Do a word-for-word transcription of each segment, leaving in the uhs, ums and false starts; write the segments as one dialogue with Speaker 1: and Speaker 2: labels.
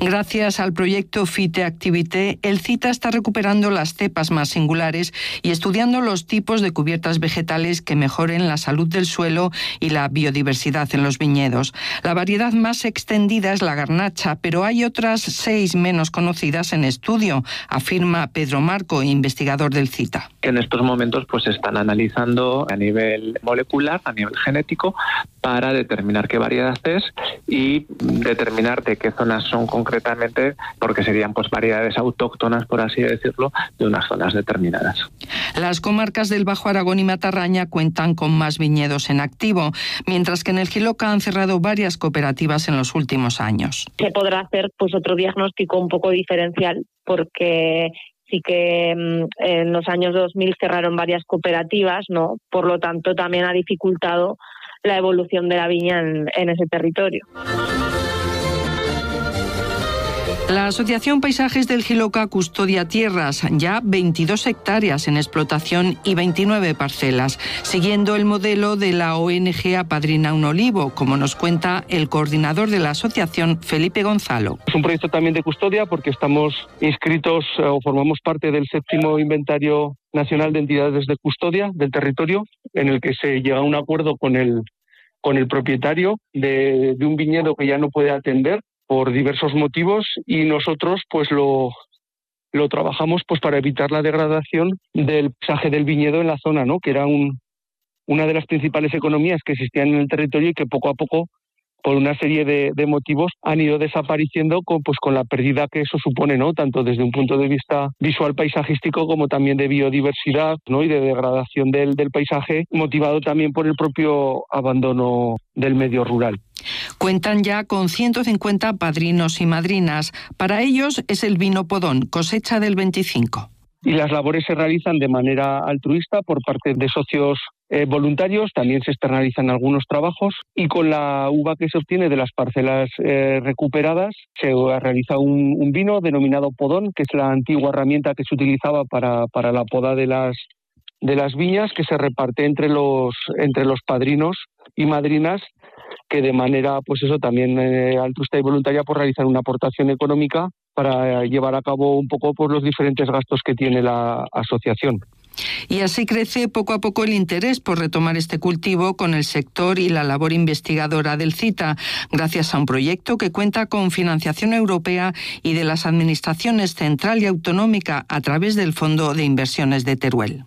Speaker 1: Gracias al proyecto Fite Activité, el CITA está recuperando las cepas más singulares y estudiando los tipos de cubiertas vegetales que mejoren la salud del suelo y la biodiversidad en los viñedos. La variedad más extendida es la garnacha, pero hay otras seis menos conocidas en estudio, afirma Pedro Marco, investigador del CITA.
Speaker 2: En estos momentos pues se están analizando a nivel molecular, a nivel genético, para determinar qué variedad es y determinar de qué zonas son concretamente, porque serían pues variedades autóctonas, por así decirlo, de unas zonas determinadas.
Speaker 1: Las comarcas del Bajo Aragón y Matarraña cuentan con más viñedos en activo, mientras que en el Jiloca han cerrado varias cooperativas en los últimos años.
Speaker 3: Se podrá hacer pues otro diagnóstico un poco diferencial, porque sí que en los años dos mil cerraron varias cooperativas, ¿no? Por lo tanto, también ha dificultado la evolución de la viña en, en ese territorio.
Speaker 1: La Asociación Paisajes del Jiloca custodia tierras, ya veintidós hectáreas en explotación y veintinueve parcelas, siguiendo el modelo de la O N G Apadrina un Olivo, como nos cuenta el coordinador de la asociación, Felipe Gonzalo.
Speaker 4: Es un proyecto también de custodia porque estamos inscritos o formamos parte del séptimo inventario nacional de entidades de custodia del territorio, en el que se llega a un acuerdo con el, con el propietario de, de un viñedo que ya no puede atender por diversos motivos, y nosotros pues lo, lo trabajamos pues para evitar la degradación del paisaje del viñedo en la zona, ¿no? Que era un, una de las principales economías que existían en el territorio y que poco a poco, por una serie de, de motivos, han ido desapareciendo con, pues, con la pérdida que eso supone, ¿no? Tanto desde un punto de vista visual paisajístico como también de biodiversidad, ¿no? Y de degradación del, del paisaje, motivado también por el propio abandono del medio rural.
Speaker 1: Cuentan ya con ciento cincuenta padrinos y madrinas. Para ellos es el vino Podón, cosecha del veinticinco.
Speaker 4: Y las labores se realizan de manera altruista por parte de socios eh, voluntarios, también se externalizan algunos trabajos, y con la uva que se obtiene de las parcelas eh, recuperadas se realiza un, un vino denominado Podón, que es la antigua herramienta que se utilizaba para, para la poda de las, de las viñas, que se reparte entre los, entre los padrinos y madrinas, que de manera, pues eso, también eh, altruista y voluntaria, por realizar una aportación económica para llevar a cabo un poco por los diferentes gastos que tiene la asociación.
Speaker 1: Y así crece poco a poco el interés por retomar este cultivo con el sector y la labor investigadora del CITA, gracias a un proyecto que cuenta con financiación europea y de las administraciones central y autonómica a través del Fondo de Inversiones de Teruel.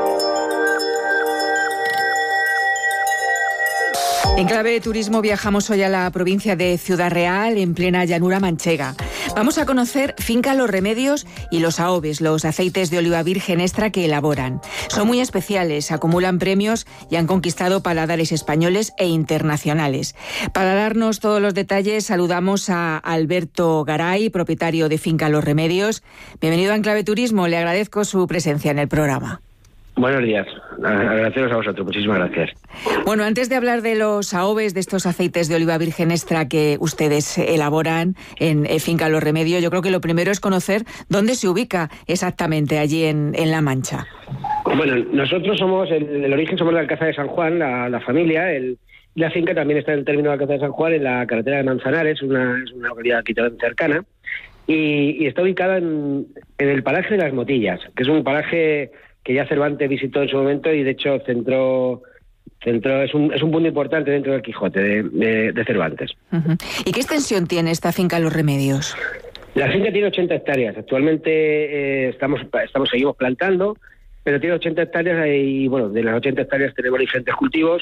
Speaker 5: En clave de turismo viajamos hoy a la provincia de Ciudad Real, en plena llanura manchega. Vamos a conocer Finca Los Remedios y los AOVES, los aceites de oliva virgen extra que elaboran. Son muy especiales, acumulan premios y han conquistado paladares españoles e internacionales. Para darnos todos los detalles, saludamos a Alberto Garay, propietario de Finca Los Remedios. Bienvenido a En Clave Turismo, le agradezco su presencia en el programa.
Speaker 6: Buenos días, agradeceros a vosotros, muchísimas gracias.
Speaker 5: Bueno, antes de hablar de los AOVES, de estos aceites de oliva virgen extra que ustedes elaboran en Finca Los Remedios, yo creo que lo primero es conocer dónde se ubica exactamente allí en, en La Mancha.
Speaker 6: Bueno, nosotros somos, el, el origen somos de Alcázar de San Juan, la, la familia, el, la finca también está en el término de Alcázar de San Juan, en la carretera de Manzanares, una, es una localidad aquí cercana, y, y está ubicada en, en el paraje de Las Motillas, que es un paraje que ya Cervantes visitó en su momento y de hecho centró, centró es un es un punto importante dentro del Quijote de, de, de Cervantes.
Speaker 5: Uh-huh. ¿Y qué extensión tiene esta finca Los Remedios?
Speaker 6: La finca tiene ochenta hectáreas. Actualmente eh, estamos estamos seguimos plantando, pero tiene ochenta hectáreas y bueno, de las ochenta hectáreas tenemos diferentes cultivos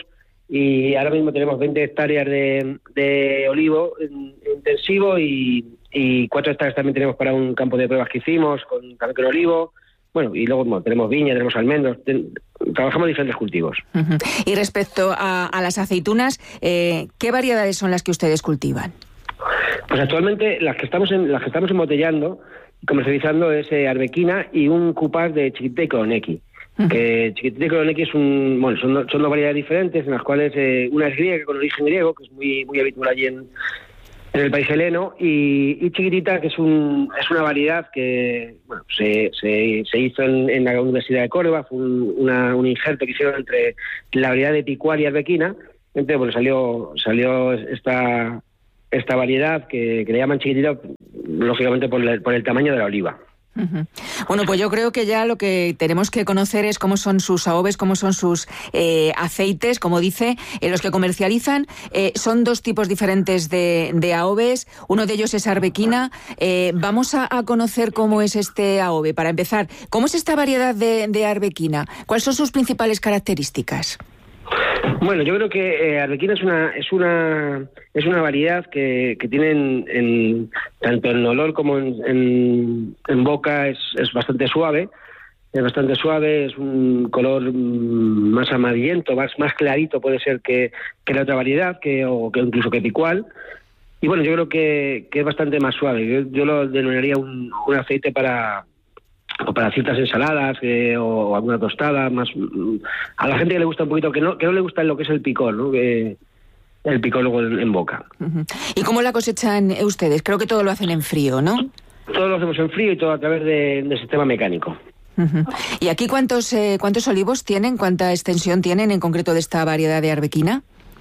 Speaker 6: y ahora mismo tenemos veinte hectáreas de, de olivo intensivo y, y cuatro hectáreas también tenemos para un campo de pruebas que hicimos con, también con olivo. Bueno, y luego bueno, tenemos viña, tenemos almendros, ten, trabajamos diferentes cultivos.
Speaker 5: Uh-huh. Y respecto a, a las aceitunas, eh, ¿qué variedades son las que ustedes cultivan?
Speaker 6: Pues actualmente las que estamos en, las que estamos embotellando y comercializando es eh, arbequina y un cupás de Chiquitita y Coronequi. Uh-huh. Que Chiquitita y Coronequi es un, bueno, son, son dos variedades diferentes en las cuales eh, una es griega, con origen griego, que es muy muy habitual allí en en el país heleno, y, y Chiquitita, que es un es una variedad que bueno se se, se hizo en, en la Universidad de Córdoba, fue un, una, un injerto que hicieron entre la variedad de Picual y Arbequina, entonces bueno salió salió esta esta variedad que, que le llaman Chiquitita lógicamente por el, por el tamaño de la oliva.
Speaker 5: Uh-huh. Bueno, pues yo creo que ya lo que tenemos que conocer es cómo son sus AOVES, cómo son sus eh, aceites, como dice, eh, los que comercializan. Eh, son dos tipos diferentes de, de AOVES, uno de ellos es arbequina. Eh, vamos a, a conocer cómo es este AOVE. Para empezar, ¿cómo es esta variedad de, de arbequina? ¿Cuáles son sus principales características?
Speaker 6: Bueno, yo creo que eh, arbequina es una es una es una variedad que, que tiene en, en, tanto en olor como en, en, en boca es, es bastante suave, es bastante suave, es un color mm, más amarillento, más más clarito puede ser que, que la otra variedad, que o que incluso que picual. Y bueno, yo creo que, que es bastante más suave. Yo, yo lo denominaría un, un aceite para o para ciertas ensaladas eh, o alguna tostada más a la gente que le gusta un poquito, que no que no le gusta lo que es el picor, ¿no? Que el picor luego en, en boca.
Speaker 5: Uh-huh. ¿Y cómo la cosechan ustedes? Creo que todo lo hacen en frío, ¿no?
Speaker 6: Todo lo hacemos en frío y todo a través de, de sistema mecánico.
Speaker 5: Uh-huh. ¿Y aquí cuántos eh, cuántos olivos tienen? ¿Cuánta extensión tienen en concreto de esta variedad de arbequina?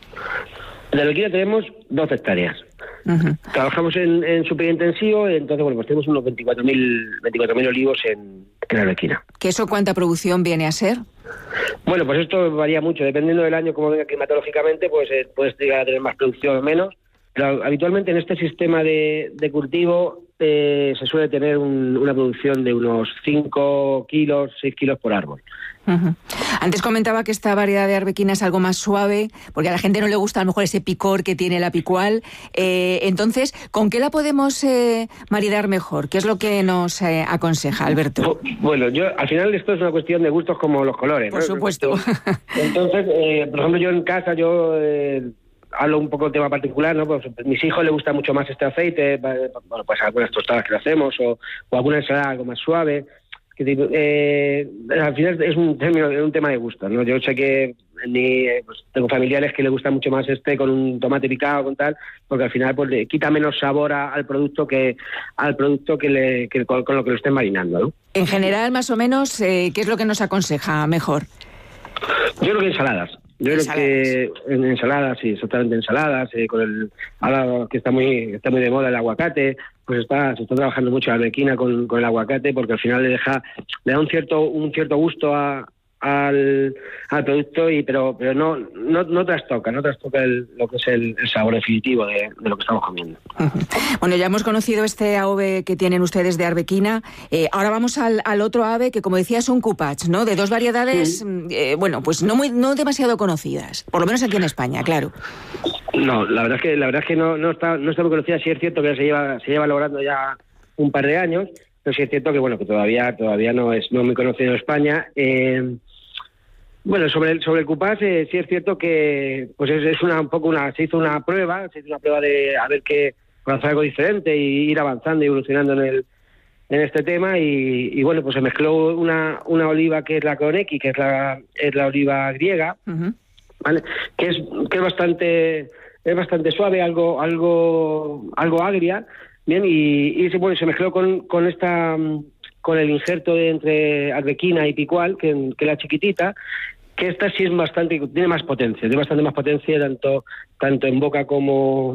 Speaker 6: De arbequina tenemos doce hectáreas. Uh-huh. Trabajamos en, en superintensivo, entonces bueno, pues tenemos unos veinticuatro mil olivos en, en arbequina.
Speaker 5: ¿Que eso cuánta producción viene a ser?
Speaker 6: Bueno, pues esto varía mucho, dependiendo del año como venga climatológicamente, pues eh, puedes llegar a tener más producción o menos. Pero habitualmente en este sistema de, de cultivo eh, se suele tener un, una producción de unos cinco kilos, seis kilos por árbol.
Speaker 5: Uh-huh. Antes comentaba que esta variedad de arbequina es algo más suave, porque a la gente no le gusta a lo mejor ese picor que tiene la picual. Eh, entonces, ¿con qué la podemos eh, maridar mejor? ¿Qué es lo que nos eh, aconseja, Alberto?
Speaker 6: Bueno, yo al final esto es una cuestión de gustos como los colores.
Speaker 5: Por
Speaker 6: ¿no?
Speaker 5: supuesto.
Speaker 6: Entonces, eh, por ejemplo, yo en casa, yo... Eh, hablo un poco de tema particular, ¿no? Pues a mis hijos les gusta mucho más este aceite, bueno, pues algunas tostadas que le hacemos o, o alguna ensalada algo más suave. Que, eh, al final es un, término, un tema de gusto, ¿no? Yo sé que ni, pues, tengo familiares que les gusta mucho más este con un tomate picado con tal, porque al final pues le quita menos sabor a, al producto que al producto que, le, que con, con lo que lo estén marinando, ¿no?
Speaker 5: En general, más o menos, eh, ¿qué es lo que nos aconseja mejor?
Speaker 6: Yo creo que ensaladas. Yo creo que en ensaladas, sí, exactamente ensaladas, eh, con el ahora que está muy está muy de moda el aguacate, pues está se está trabajando mucho la arbequina con, con el aguacate, porque al final le deja le da un cierto un cierto gusto a, al, al producto, y pero pero no no, no trastoca, no trastoca el, lo que es el, el sabor definitivo de, de lo que estamos comiendo.
Speaker 5: Uh-huh. Bueno, ya hemos conocido este AOVE que tienen ustedes de arbequina. Eh, ahora vamos al, al otro ave que, como decía, son cupats, ¿no? De dos variedades, sí. eh, bueno, pues no muy no demasiado conocidas, por lo menos aquí en España, claro.
Speaker 6: No, la verdad es que la verdad es que no no está no está muy conocida. Sí es cierto que se lleva se lleva logrando ya un par de años, pero sí es cierto que bueno que todavía todavía no es no muy conocido en España. Eh, Bueno, sobre el sobre el cupás eh, sí es cierto que pues es, es una un poco una se hizo una prueba, se hizo una prueba de a ver qué para hacer algo diferente y ir avanzando y evolucionando en el en este tema y, y bueno, pues se mezcló una una oliva que es la Kroneki, que es la es la oliva griega, uh-huh. ¿Vale? Que es que es bastante es bastante suave, algo algo algo agria, bien, y, y se bueno, se mezcló con con esta con el injerto de entre arbequina y picual, que, que la chiquitita, que esta sí es bastante, tiene más potencia, tiene bastante más potencia tanto tanto en boca como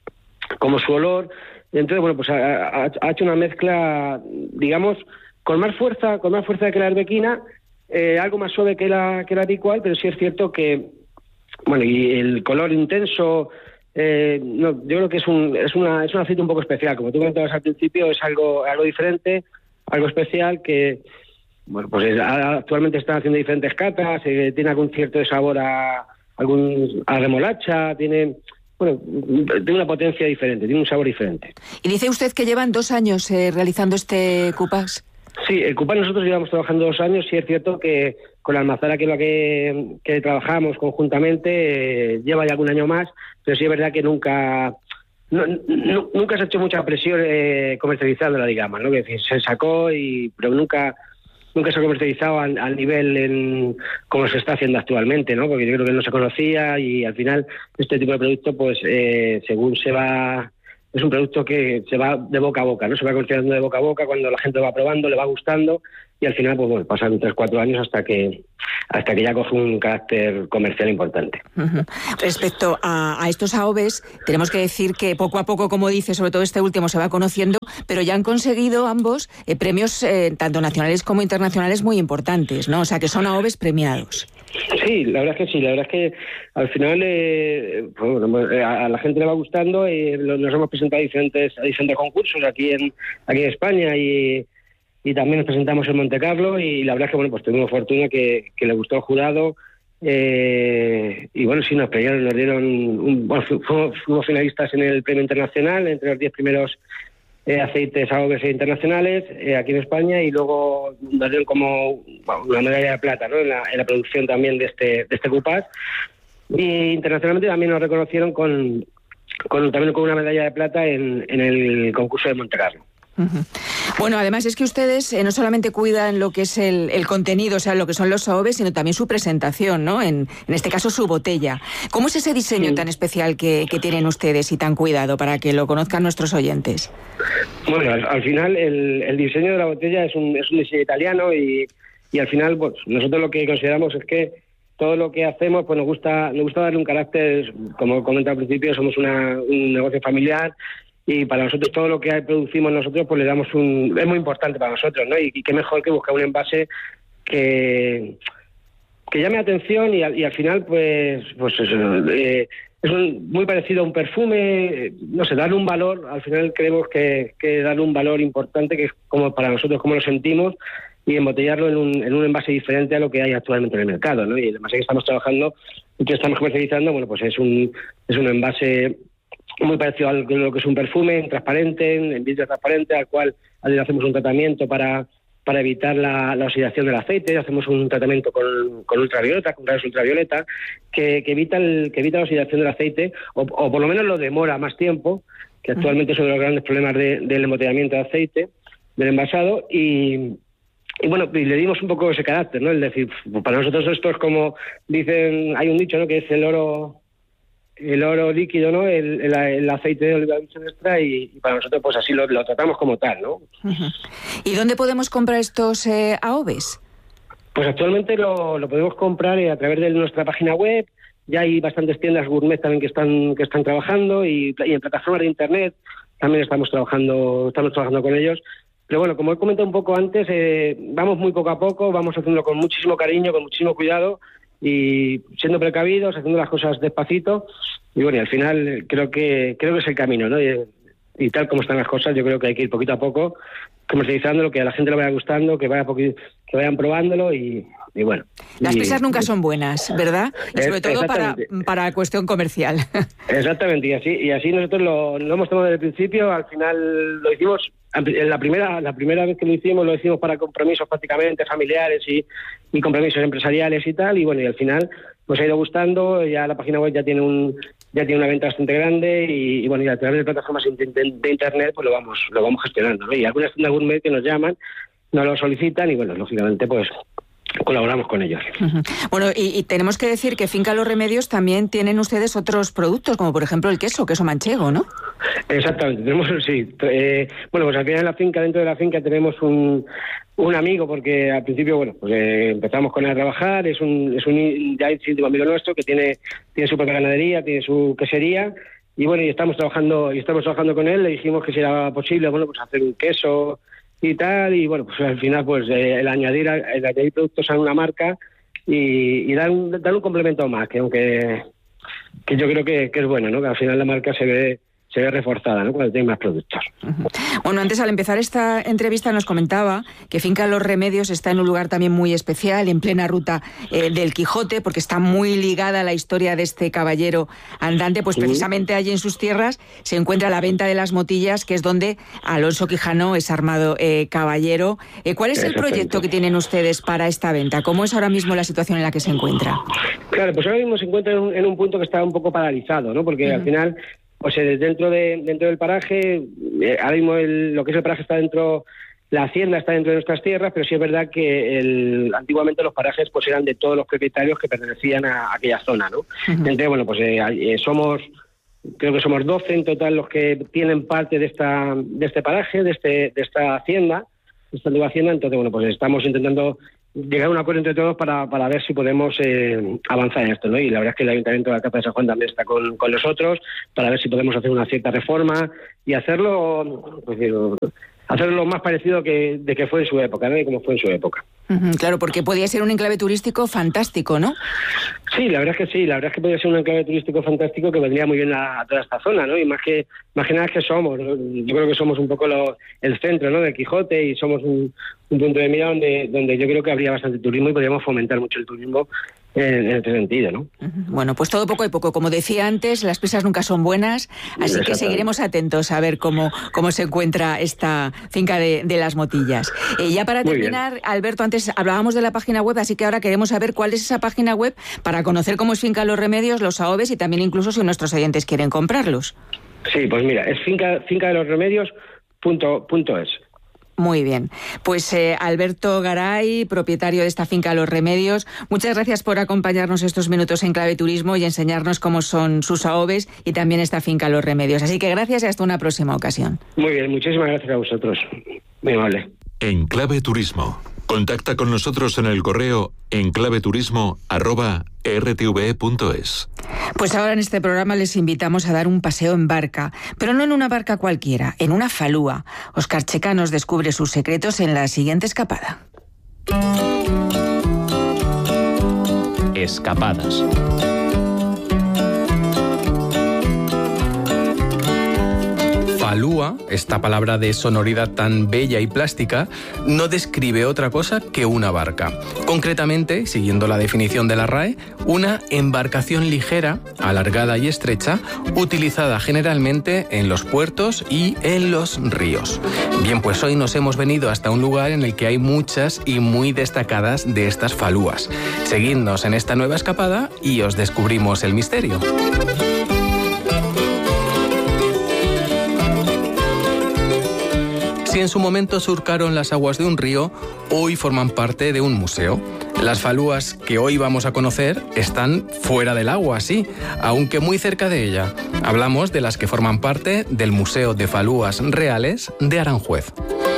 Speaker 6: como su olor. Entonces, bueno, pues ha, ha, ha hecho una mezcla, digamos, con más fuerza, con más fuerza que la arbequina, eh, algo más suave que la que la picual, pero sí es cierto que, bueno, y el color intenso, eh, no, yo creo que es un es una es un aceite un poco especial, como tú comentabas al principio, es algo algo diferente, algo especial que, bueno, pues es, actualmente están haciendo diferentes catas, eh, tiene algún cierto sabor a algún a remolacha, tiene, bueno, tiene una potencia diferente, tiene un sabor diferente.
Speaker 5: Y dice usted que llevan dos años eh, realizando este cupás.
Speaker 6: Sí, el cupás nosotros llevamos trabajando dos años, y es cierto que con la almazara, que es la que, que trabajamos conjuntamente, eh, lleva ya algún año más, pero sí es verdad que nunca... No, no, nunca se ha hecho mucha presión eh, comercializándola, digamos, ¿no? Que se sacó, y pero nunca nunca se ha comercializado al, al nivel en, como se está haciendo actualmente, ¿no? Porque yo creo que no se conocía, y al final este tipo de producto, pues eh, según se va, es un producto que se va de boca a boca, ¿no? Se va comercializando de boca a boca, cuando la gente lo va probando, le va gustando, y al final, pues bueno, pasan tres, cuatro años hasta que hasta que ya coge un carácter comercial importante.
Speaker 5: Uh-huh. Respecto a, a estos AOVES, tenemos que decir que poco a poco, como dice, sobre todo este último, se va conociendo, pero ya han conseguido ambos eh, premios eh, tanto nacionales como internacionales muy importantes, ¿no? O sea, que son AOVES premiados.
Speaker 6: Sí, la verdad es que sí, la verdad es que al final eh, bueno, a, a la gente le va gustando y nos hemos presentado a diferentes, a diferentes concursos aquí en aquí en España y, y también nos presentamos en Monte Carlo y la verdad es que bueno, pues tuvimos fortuna que, que le gustó al jurado eh, y bueno, sí, nos premiaron, nos dieron, un, bueno, fuimos, fuimos finalistas en el premio internacional entre los diez primeros Eh, aceites AOVES internacionales eh, aquí en España y luego nos dieron como bueno, una medalla de plata, ¿no? en, la, en la producción también de este de este cupaz y internacionalmente también nos reconocieron con, con también con una medalla de plata en, en el concurso de Monte Carlo.
Speaker 5: Uh-huh. Bueno, además es que ustedes eh, no solamente cuidan lo que es el, el contenido, o sea, lo que son los AOVES, sino también su presentación, ¿no? En, en este caso, su botella. ¿Cómo es ese diseño sí. tan especial que, que tienen ustedes y tan cuidado para que lo conozcan nuestros oyentes?
Speaker 6: Bueno, al, al final el, el diseño de la botella es un, es un diseño italiano y, y al final pues, nosotros lo que consideramos es que todo lo que hacemos pues nos gusta nos gusta darle un carácter, como comenté al principio, somos una, un negocio familiar. Y para nosotros todo lo que producimos nosotros pues le damos un... es muy importante para nosotros, ¿no? Y, y qué mejor que buscar un envase que, que llame atención y, y al final pues pues eso, eh, es un, muy parecido a un perfume, no sé, darle un valor, al final creemos que, que darle un valor importante que es como para nosotros cómo lo sentimos y embotellarlo en un, en un envase diferente a lo que hay actualmente en el mercado, ¿no? Y el envase que estamos trabajando y que estamos comercializando, bueno, pues es un es un envase muy parecido a lo que es un perfume, en transparente, en vidrio transparente, al cual le hacemos un tratamiento para, para evitar la, la oxidación del aceite, hacemos un tratamiento con, con ultravioleta, con rayos ultravioleta, que, que, evita el, que evita la oxidación del aceite, o, o por lo menos lo demora más tiempo, que actualmente es uno de los grandes problemas de, del embotellamiento de aceite, del envasado, y... Y bueno, y le dimos un poco ese carácter, ¿no? Es decir, para nosotros esto es como, dicen, hay un dicho, ¿no? Que es el oro... el oro líquido, ¿no? El, el, el aceite de oliva virgen extra y, y para nosotros pues así lo, lo tratamos como tal, ¿no?
Speaker 5: Uh-huh. ¿Y dónde podemos comprar estos eh, AOVES?
Speaker 6: Pues actualmente lo, lo podemos comprar a través de nuestra página web. Ya hay bastantes tiendas gourmet también que están que están trabajando y, y en plataformas de internet también estamos trabajando estamos trabajando con ellos. Pero bueno, como he comentado un poco antes, eh, vamos muy poco a poco, vamos haciéndolo con muchísimo cariño, con muchísimo cuidado y siendo precavidos, haciendo las cosas despacito y bueno, y al final creo que creo que es el camino, ¿no? Y, y tal como están las cosas, yo creo que hay que ir poquito a poco comercializándolo, que a la gente le vaya gustando, que vaya poqui- que vayan probándolo y, y bueno.
Speaker 5: Las
Speaker 6: y,
Speaker 5: prisas nunca son buenas, ¿verdad? Y sobre todo para,
Speaker 6: exactamente.
Speaker 5: para cuestión comercial.
Speaker 6: Exactamente, y así y así nosotros lo, lo hemos tomado desde el principio, al final lo hicimos, en la primera la primera vez que lo hicimos, lo hicimos para compromisos prácticamente familiares y, y compromisos empresariales y tal, y bueno, y al final nos ha ido gustando, ya la página web ya tiene un ya tiene una venta bastante grande y, y bueno, y a través de plataformas de, de, de internet pues lo vamos lo vamos gestionando, ¿no? Y algunas tiendas gourmet que nos llaman, nos lo solicitan y bueno, lógicamente pues colaboramos con ellos.
Speaker 5: Uh-huh. Bueno, y, y tenemos que decir que Finca Los Remedios también tienen ustedes otros productos, como por ejemplo el queso, queso manchego, ¿no?
Speaker 6: Exactamente, tenemos, sí. Eh, bueno, pues al final en la finca, dentro de la finca tenemos un, un amigo, porque al principio, bueno, pues eh, empezamos con él a trabajar, es un, es un ya íntimo amigo nuestro que tiene, tiene su propia ganadería, tiene su quesería, y bueno, y estamos trabajando, y estamos trabajando con él, le dijimos que si era posible, bueno, pues hacer un queso y tal, y bueno, pues al final pues eh, el añadir el añadir productos a una marca y, y dar un dar un complemento más, que aunque que yo creo que, que es bueno, ¿no? Que al final la marca se ve se ve reforzada, ¿no? Cuando tiene más productos.
Speaker 5: Uh-huh. Bueno, antes al empezar esta entrevista nos comentaba que Finca Los Remedios está en un lugar también muy especial, en plena ruta eh, del Quijote, porque está muy ligada a la historia de este caballero andante, pues precisamente allí en sus tierras se encuentra la venta de las motillas, que es donde Alonso Quijano es armado eh, caballero. Eh, ¿Cuál es el proyecto que tienen ustedes para esta venta? ¿Cómo es ahora mismo la situación en la que se encuentra?
Speaker 6: Claro, pues ahora mismo se encuentra en un, en un punto que está un poco paralizado, ¿no? Porque uh-huh. al final... Pues eh, dentro de dentro del paraje, eh, ahora mismo el, lo que es el paraje está dentro, la hacienda está dentro de nuestras tierras, pero sí es verdad que el, antiguamente los parajes pues eran de todos los propietarios que pertenecían a, a aquella zona, ¿no? Uh-huh. Entonces, bueno, pues eh, eh, somos, creo que somos doce en total los que tienen parte de esta de este paraje, de este de esta hacienda, de esta antigua hacienda. Entonces, bueno, pues estamos intentando llegar a un acuerdo entre todos para, para ver si podemos eh, avanzar en esto, ¿no? Y la verdad es que el Ayuntamiento de Alcázar de San Juan también está con, con nosotros para ver si podemos hacer una cierta reforma y hacerlo, pues digo, hacerlo lo más parecido que, de que fue en su época, ¿no? Y como fue en su época.
Speaker 5: Uh-huh, claro, porque podía ser un enclave turístico fantástico, ¿no?
Speaker 6: Sí, la verdad es que sí, la verdad es que podría ser un enclave turístico fantástico que vendría muy bien a, a toda esta zona, ¿no? Y más que, más que nada es que somos, ¿no? Yo creo que somos un poco lo, el centro, ¿no?, del Quijote, y somos un, un punto de mira donde, donde yo creo que habría bastante turismo y podríamos fomentar mucho el turismo en, en este sentido, ¿no? Uh-huh.
Speaker 5: Bueno, pues todo poco y poco. Como decía antes, las prisas nunca son buenas, así que seguiremos atentos a ver cómo, cómo se encuentra esta finca de, de Las Motillas. Eh, ya para terminar, Alberto, antes hablábamos de la página web, así que ahora queremos saber cuál es esa página web para conocer cómo es Finca Los Remedios, los aoves y también incluso si nuestros oyentes quieren comprarlos.
Speaker 6: Sí, pues mira, es finca, finca de los remedios punto, punto es.
Speaker 5: Muy bien. Pues eh, Alberto Garay, propietario de esta finca Los Remedios, muchas gracias por acompañarnos estos minutos en Clave Turismo y enseñarnos cómo son sus aoves y también esta finca Los Remedios. Así que gracias y hasta una próxima ocasión.
Speaker 6: Muy bien, muchísimas gracias a vosotros. Muy amable.
Speaker 7: En Clave Turismo. Contacta con nosotros en el correo enclaveturismo arroba r t v punto es.
Speaker 5: Pues ahora en este programa les invitamos a dar un paseo en barca, pero no en una barca cualquiera, en una falúa. Óscar Checa nos descubre sus secretos en la siguiente escapada.
Speaker 8: Escapadas. Falúa, esta palabra de sonoridad tan bella y plástica, no describe otra cosa que una barca. Concretamente, siguiendo la definición de la R A E, una embarcación ligera, alargada y estrecha, utilizada generalmente en los puertos y en los ríos. Bien, pues hoy nos hemos venido hasta un lugar en el que hay muchas y muy destacadas de estas falúas. Seguidnos en esta nueva escapada y os descubrimos el misterio. Si en su momento surcaron las aguas de un río, hoy forman parte de un museo. Las falúas que hoy vamos a conocer están fuera del agua, sí, aunque muy cerca de ella. Hablamos de las que forman parte del Museo de Falúas Reales de Aranjuez.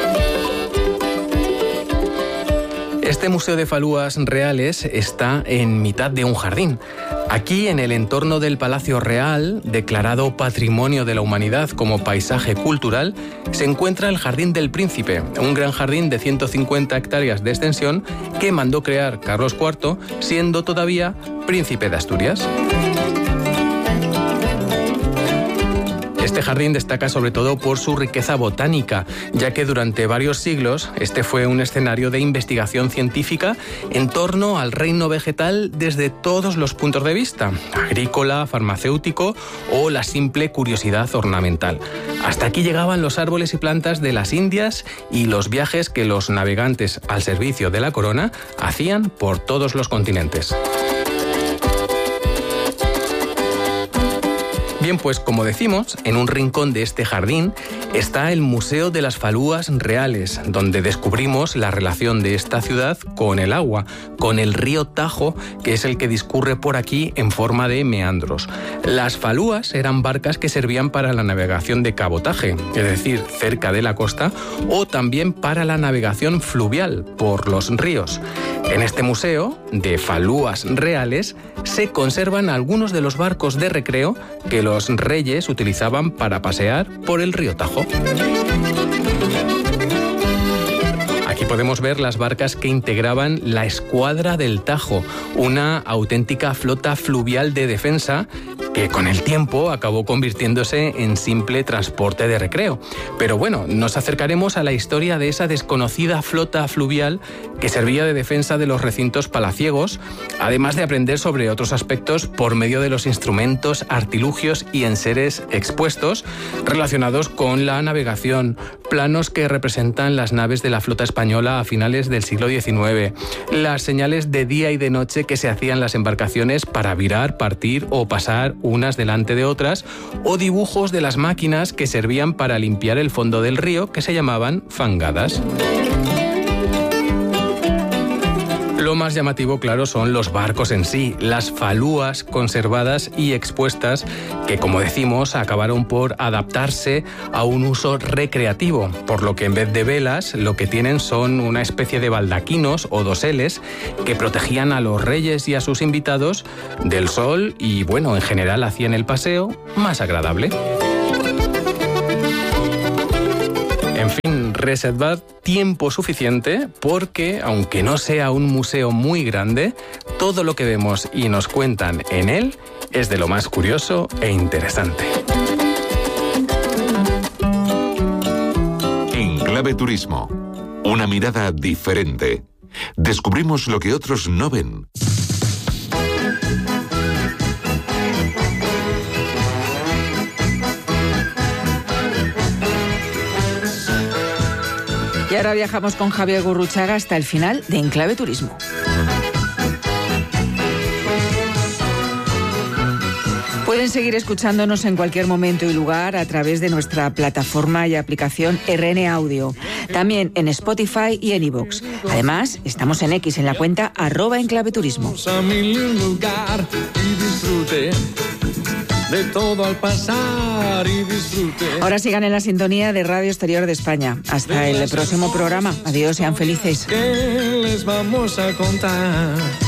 Speaker 8: Este Museo de Falúas Reales está en mitad de un jardín. Aquí, en el entorno del Palacio Real, declarado Patrimonio de la Humanidad como paisaje cultural, se encuentra el Jardín del Príncipe, un gran jardín de ciento cincuenta hectáreas de extensión que mandó crear Carlos cuarto, siendo todavía príncipe de Asturias. Este jardín destaca sobre todo por su riqueza botánica, ya que durante varios siglos este fue un escenario de investigación científica en torno al reino vegetal desde todos los puntos de vista, agrícola, farmacéutico o la simple curiosidad ornamental. Hasta aquí llegaban los árboles y plantas de las Indias y los viajes que los navegantes al servicio de la corona hacían por todos los continentes. Bien, pues como decimos, en un rincón de este jardín está el Museo de las Falúas Reales, donde descubrimos la relación de esta ciudad con el agua, con el río Tajo, que es el que discurre por aquí en forma de meandros. Las falúas eran barcas que servían para la navegación de cabotaje, es decir, cerca de la costa, o también para la navegación fluvial por los ríos. En este museo de Falúas Reales se conservan algunos de los barcos de recreo que los reyes utilizaban para pasear por el río Tajo. Aquí podemos ver las barcas que integraban la Escuadra del Tajo, una auténtica flota fluvial de defensa que con el tiempo acabó convirtiéndose en simple transporte de recreo. Pero bueno, nos acercaremos a la historia de esa desconocida flota fluvial que servía de defensa de los recintos palaciegos, además de aprender sobre otros aspectos por medio de los instrumentos, artilugios y enseres expuestos relacionados con la navegación, planos que representan las naves de la flota española a finales del siglo diecinueve, las señales de día y de noche que se hacían las embarcaciones para virar, partir o pasar unas delante de otras, o dibujos de las máquinas que servían para limpiar el fondo del río, que se llamaban fangadas. Lo más llamativo, claro, son los barcos en sí, las falúas conservadas y expuestas que, como decimos, acabaron por adaptarse a un uso recreativo, por lo que en vez de velas lo que tienen son una especie de baldaquinos o doseles que protegían a los reyes y a sus invitados del sol y, bueno, en general hacían el paseo más agradable. En fin, reservad tiempo suficiente porque, aunque no sea un museo muy grande, todo lo que vemos y nos cuentan en él es de lo más curioso e interesante.
Speaker 7: En Clave Turismo, una mirada diferente. Descubrimos lo que otros no ven.
Speaker 5: Y ahora viajamos con Javier Gurruchaga hasta el final de En Clave Turismo. Pueden seguir escuchándonos en cualquier momento y lugar a través de nuestra plataforma y aplicación R N Audio. También en Spotify y en iVoox. Además, estamos en X en la cuenta arroba En Clave Turismo. De todo al pasar y disfrute. Ahora sigan en la sintonía de Radio Exterior de España. Hasta el próximo programa. Adiós, sean felices.
Speaker 9: ¿Qué les vamos a contar?